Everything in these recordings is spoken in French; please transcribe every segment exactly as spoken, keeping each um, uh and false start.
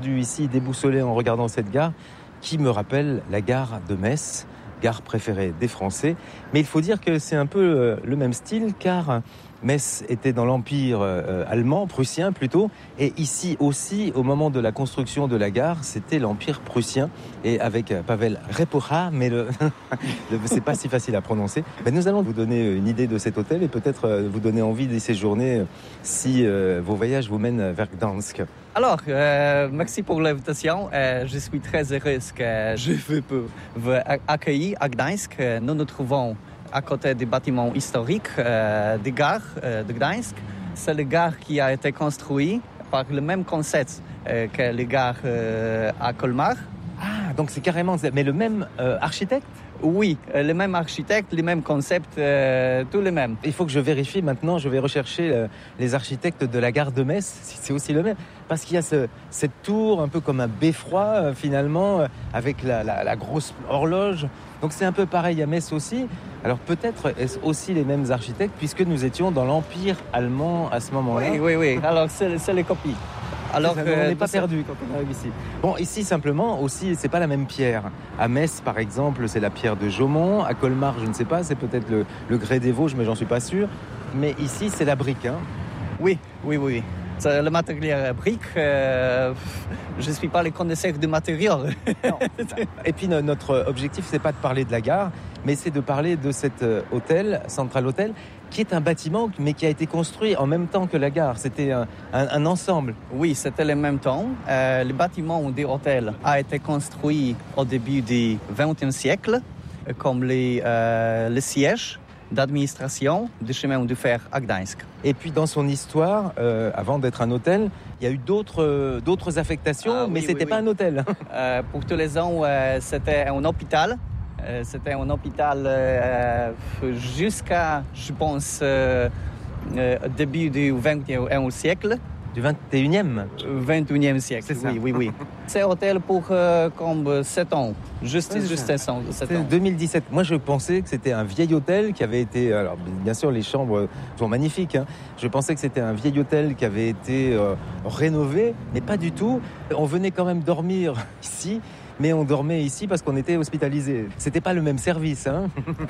Du ici déboussolé en regardant cette gare qui me rappelle la gare de Metz, gare préférée des Français. Mais il faut dire que c'est un peu le même style car Metz était dans l'empire euh, allemand, prussien plutôt, et ici aussi, au moment de la construction de la gare, c'était l'empire prussien, et avec Pavel Repocha, mais le, le c'est pas si facile à prononcer. Ben, nous allons vous donner une idée de cet hôtel et peut-être euh, vous donner envie d'y séjourner euh, si euh, vos voyages vous mènent vers Gdansk. Alors, euh, merci pour l'invitation. Euh, je suis très heureuse que je peux vous accueillir à Gdańsk. Nous nous trouvons à côté du bâtiment historique euh, des gares euh, de Gdańsk. C'est le gare qui a été construit par le même concept euh, que les gares euh, à Colmar. Ah, donc c'est carrément... Mais le même euh, architecte ? Oui, euh, le même architecte, les mêmes concepts, euh, tous les mêmes. Il faut que je vérifie maintenant, je vais rechercher euh, les architectes de la gare de Metz, si c'est aussi le même. Parce qu'il y a ce, cette tour, un peu comme un beffroi, euh, finalement, euh, avec la, la, la grosse horloge. Donc c'est un peu pareil à Metz aussi. Alors peut-être est-ce aussi les mêmes architectes, puisque nous étions dans l'Empire allemand à ce moment-là. Oui, oui, oui. Alors c'est, c'est les copies. Alors on n'est pas perdu quand on arrive ici. Bon, ici simplement aussi, c'est pas la même pierre. À Metz, par exemple, c'est la pierre de Jaumont. À Colmar, je ne sais pas, c'est peut-être le, le grès des Vosges, mais j'en suis pas sûr. Mais ici, c'est la brique, hein. Oui, oui, oui. C'est le matériel brique. Euh, je ne suis pas le connaisseur du matériel. Non, et puis notre objectif, c'est pas de parler de la gare, mais c'est de parler de cet hôtel, Central Hotel, qui est un bâtiment, mais qui a été construit en même temps que la gare. C'était un, un, un ensemble. Oui, c'était le même temps. Euh, le bâtiment du hôtel a été construit au début du vingtième siècle, comme les, euh, le siège d'administration du chemin de fer à Gdańsk. Et puis dans son histoire, euh, avant d'être un hôtel, il y a eu d'autres, euh, d'autres affectations, ah, mais oui, c'était oui, pas oui. un hôtel. Euh, pour tous les ans, euh, c'était un hôpital. Euh, c'était un hôpital euh, jusqu'à, je pense, euh, euh, début du vingt et unième siècle. Du vingt et unième vingt et unième siècle, c'est ça. Oui, oui, oui. C'est un hôtel pour euh, comme sept ans, juste, oui, juste sept ans. C'est deux mille dix-sept. Moi, je pensais que c'était un vieil hôtel qui avait été... Alors, bien sûr, les chambres sont magnifiques. Hein. Je pensais que c'était un vieil hôtel qui avait été euh, rénové, mais pas du tout. On venait quand même dormir ici, mais on dormait ici parce qu'on était hospitalisés. C'était pas le même service, hein.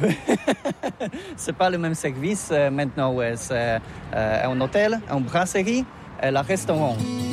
C'est pas le même service. Maintenant, ouais, c'est euh, un hôtel, une brasserie, et un restaurant.